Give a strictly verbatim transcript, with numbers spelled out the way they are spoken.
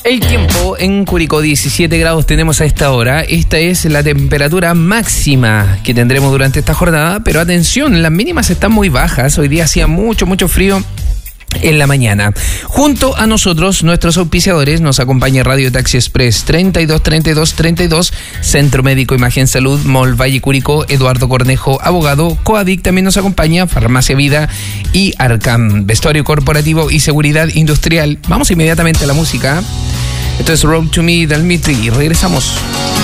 El tiempo en Curicó, diecisiete grados tenemos a esta hora. Esta es la temperatura máxima que tendremos durante esta jornada, pero atención, las mínimas están muy bajas. Hoy día hacía mucho, mucho frío en la mañana. Junto a nosotros, nuestros auspiciadores, nos acompaña Radio Taxi Express treinta y dos treinta y dos treinta y dos, Centro Médico Imagen Salud, Mall Valle Curicó, Eduardo Cornejo, abogado, Coadic también nos acompaña, Farmacia Vida y Arcam, vestuario corporativo y seguridad industrial. Vamos inmediatamente a la música. Esto es Road to Me del Mitri y regresamos.